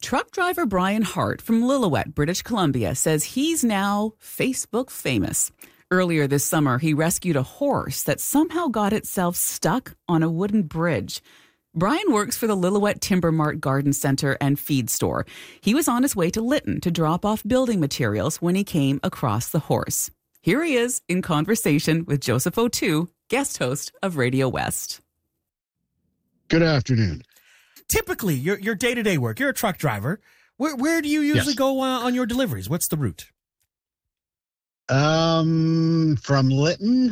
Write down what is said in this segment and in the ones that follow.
Truck driver Brian Hart from Lillooet, British Columbia, says he's now Facebook famous. Earlier this summer, he rescued a horse that somehow got itself stuck on a wooden bridge. Brian works for the Lillooet Timber Mart Garden Center and Feed Store. He was on his way to Lytton to drop off building materials when he came across the horse. Here he is in conversation with Joseph O'Toole, guest host of Radio West. Good afternoon. Typically, your day-to-day work, you're a truck driver. Where do you usually go on your deliveries? What's the route? From Lytton,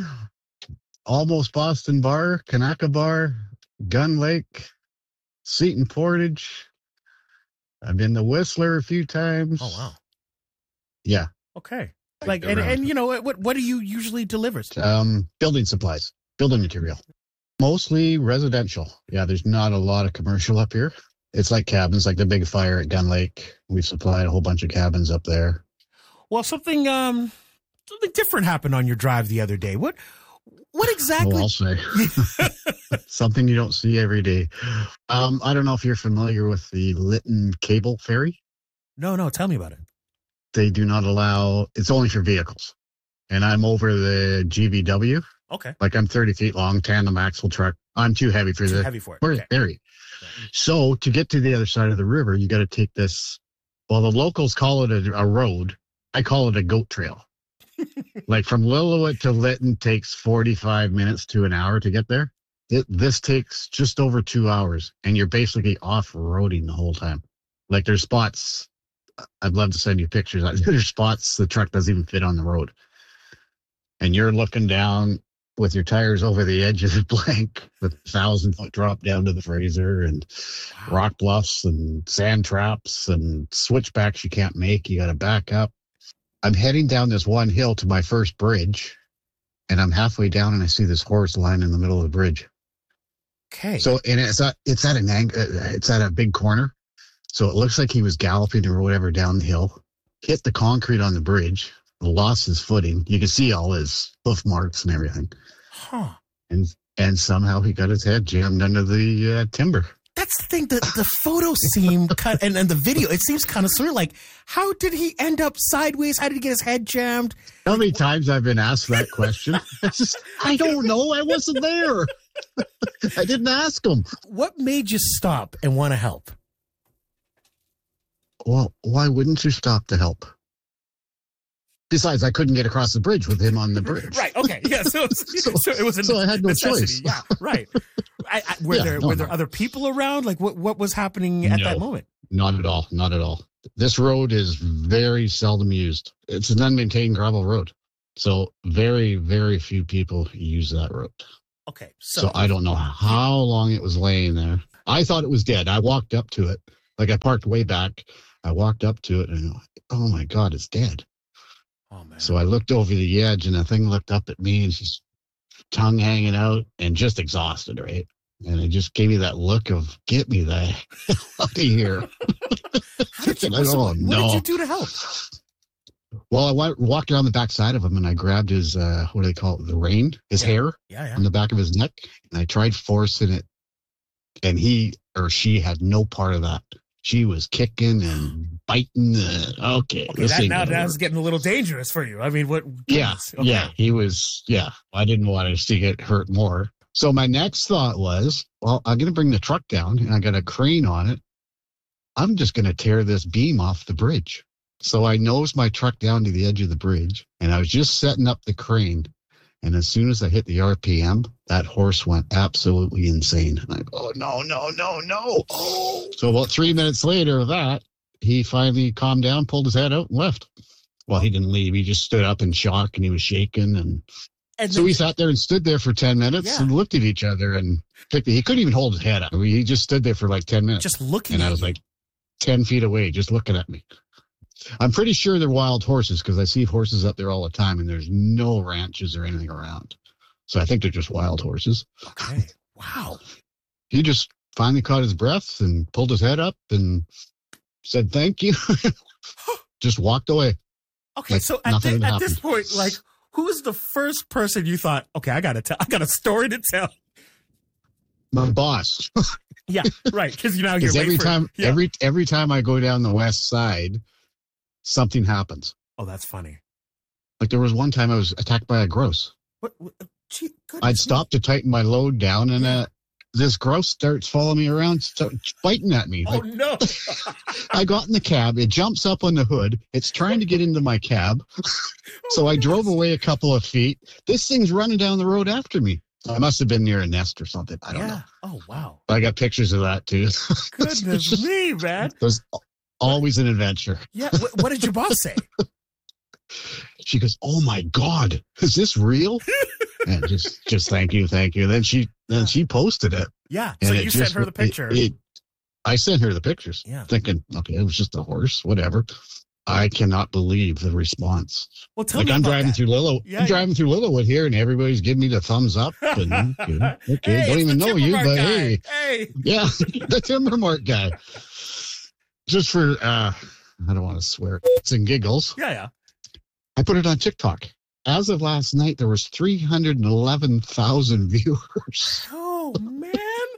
almost Boston Bar, Kanaka Bar, Gun Lake, Seton Portage. I've been to Whistler a few times. Oh, wow. Yeah. Okay. And you know, what do you usually deliver? Building supplies, building material. Mostly residential. Yeah, there's not a lot of commercial up here. It's like cabins, like the big fire at Gun Lake. We've supplied a whole bunch of cabins up there. Well, something different happened on your drive the other day. What exactly? Oh, I'll say. Something you don't see every day. I don't know if you're familiar with the Lytton Cable Ferry. No, tell me about it. They do not allow, it's only for vehicles. And I'm over the GVW. Okay. Like I'm 30 feet long, tandem axle truck. I'm too heavy for Too heavy for it. Okay. Ferry. Right. So to get to the other side of the river, you got to take this. Well, the locals call it a road. I call it a goat trail. Like from Lillooet to Lytton takes 45 minutes to an hour to get there. This takes just over 2 hours, and you're basically off-roading the whole time. Like there's spots. I'd love to send you pictures. There's spots the truck doesn't even fit on the road. And you're looking down with your tires over the edge of the blank with 1,000-foot drop down to the Fraser and rock bluffs and sand traps and switchbacks you can't make. You got to back up. I'm heading down this one hill to my first bridge, and I'm halfway down and I see this horse lying in the middle of the bridge. Okay. So, and it's at an angle, it's at a big corner. So it looks like he was galloping or whatever down the hill, hit the concrete on the bridge, lost his footing. You can see all his hoof marks and everything. Huh. And somehow he got his head jammed under the timber. That's the thing. The photos seem and the video, it seems kind of surreal. Like, how did he end up sideways? How did he get his head jammed? How many times I've been asked that question? I don't know. I wasn't there. I didn't ask him. What made you stop and want to help? Well, why wouldn't you stop to help? Besides, I couldn't get across the bridge with him on the bridge. Right. Okay. Yeah. So it was so I had no choice. Yeah. Right. Were there other people around? Like what was happening at that moment? Not at all. Not at all. This road is very seldom used. It's an unmaintained gravel road. So very, very few people use that road. Okay. So I don't know how long it was laying there. I thought it was dead. I walked up to it. Like I parked way back. I walked up to it and oh my God, it's dead. Oh, man. So I looked over the edge and the thing looked up at me and she's tongue hanging out and just exhausted, right? And it just gave me that look of, get me the hell out of here. What did you do to help? Well, I walked around the back side of him and I grabbed his, what do they call it? The rein, his hair on the back of his neck. And I tried forcing it. And he or she had no part of that. She was kicking and biting. Okay, that's getting a little dangerous for you. I mean, what? Yeah, okay. Yeah, he was. Yeah, I didn't want to see it hurt more. So my next thought was, well, I'm going to bring the truck down and I got a crane on it. I'm just going to tear this beam off the bridge. So I nosed my truck down to the edge of the bridge and I was just setting up the crane. And as soon as I hit the RPM, that horse went absolutely insane. And I go, oh, no. Oh. So about 3 minutes later of that, he finally calmed down, pulled his head out and left. Well, he didn't leave. He just stood up in shock and he was shaking. And so we sat there and stood there for 10 minutes and looked at each other. And he couldn't even hold his head up. He just stood there for like 10 minutes. Just looking at me. And I was you. like 10 feet away, just looking at me. I'm pretty sure they're wild horses because I see horses up there all the time and there's no ranches or anything around. So I think they're just wild horses. Okay. Wow. He just finally caught his breath and pulled his head up and said, thank you. Just walked away. Okay. Like so at this point, like, who was the first person you thought, okay, I got a story to tell? My boss. Yeah, right. Because now you're Because late every time I go down the west side, something happens. Oh, that's funny. Like there was one time I was attacked by a grouse. What gee, I'd stopped to tighten my load down, and this grouse starts following me around, biting at me. Oh, no. I got in the cab. It jumps up on the hood. It's trying to get into my cab. So I drove away a couple of feet. This thing's running down the road after me. I must have been near a nest or something. I don't know. Oh, wow. But I got pictures of that, too. Goodness me, man. There's always an adventure. Yeah. What did your boss say? She goes, "Oh my God, is this real?" And just thank you. Then she posted it. Yeah. So you sent her the picture. I sent her the pictures. Yeah. Thinking, okay, it was just a horse, whatever. I cannot believe the response. Well, tell me I'm about driving that. through Lillowwood. Yeah, I'm driving through Lillowwood here, and every's giving me the thumbs up. And, okay, Hey, don't even know you, Timbermark but guy. hey, yeah, the Timbermark guy. Just for I don't want to swear, it's and giggles. Yeah. I put it on TikTok. As of last night, there was 311,000 viewers. Oh, man.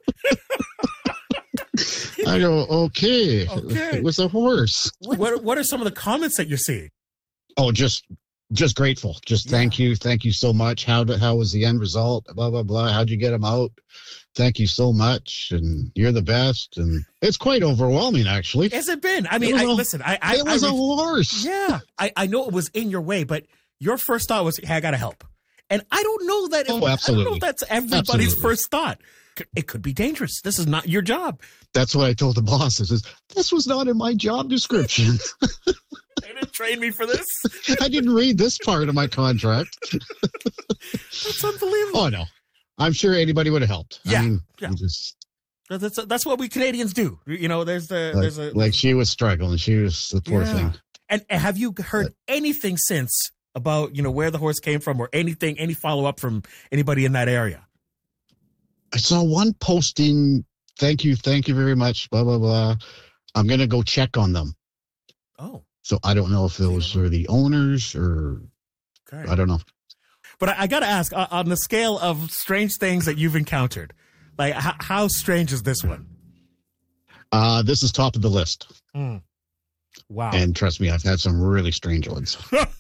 I go, okay. It was a horse. What are some of the comments that you're seeing? Oh, just grateful. Thank you so much. How was the end result? Blah blah blah. How'd you get him out? Thank you so much, and you're the best. And it's quite overwhelming, actually. Has it been? I mean, listen. It was a horse. Yeah, I know it was in your way, but your first thought was, "Hey, I gotta help." And I don't know that. Absolutely. I don't know if that's everybody's first thought. It could be dangerous. This is not your job. That's what I told the boss. I says, this was not in my job description. They didn't train me for this. I didn't read this part of my contract. That's unbelievable. Oh, no. I'm sure anybody would have helped. Yeah. I mean, yeah. That's what we Canadians do. You know, like she was struggling. She was the poor thing. And have you heard anything since about, where the horse came from or any follow-up from anybody in that area? I saw one posting, thank you very much, blah, blah, blah. I'm going to go check on them. Oh. So I don't know if those are the owners or I don't know. But I got to ask, on the scale of strange things that you've encountered, like how strange is this one? This is top of the list. Mm. Wow. And trust me, I've had some really strange ones.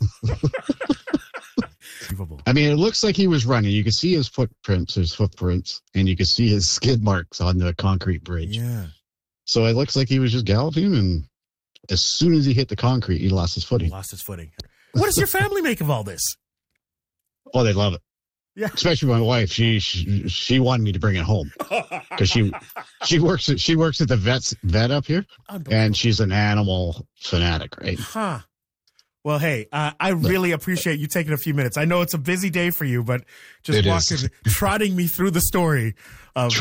I mean, it looks like he was running. You can see his footprints, and you can see his skid marks on the concrete bridge. Yeah. So it looks like he was just galloping, and as soon as he hit the concrete, he lost his footing. What does your family make of all this? Oh, they love it. Yeah. Especially my wife. She wanted me to bring it home because she works at the vet up here, and she's an animal fanatic, right? Huh. Well, hey, I really appreciate you taking a few minutes. I know it's a busy day for you, but just trotting me through the story of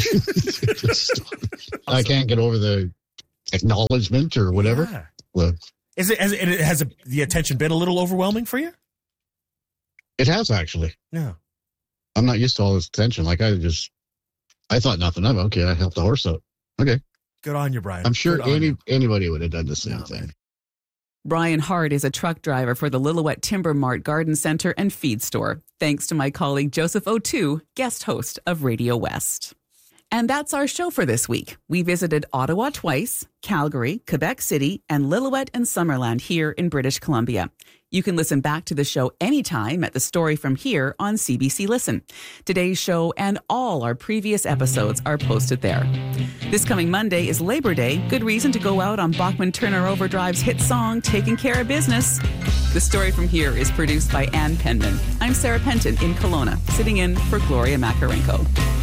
I can't get over the acknowledgement or whatever. Yeah. Well, has the attention been a little overwhelming for you? It has, actually. Yeah. I'm not used to all this attention. Like I thought nothing of it. Okay, I helped the horse out. Okay. Good on you, Brian. I'm sure anybody would have done the same thing. Man. Brian Hart is a truck driver for the Lillooet Timber Mart Garden Center and Feed Store. Thanks to my colleague Joseph O'Toole, guest host of Radio West. And that's our show for this week. We visited Ottawa twice, Calgary, Quebec City, and Lillooet and Summerland here in British Columbia. You can listen back to the show anytime at The Story From Here on CBC Listen. Today's show and all our previous episodes are posted there. This coming Monday is Labor Day. Good reason to go out on Bachman Turner Overdrive's hit song, Taking Care of Business. The Story From Here is produced by Ann Penman. I'm Sarah Penton in Kelowna, sitting in for Gloria Makarenko.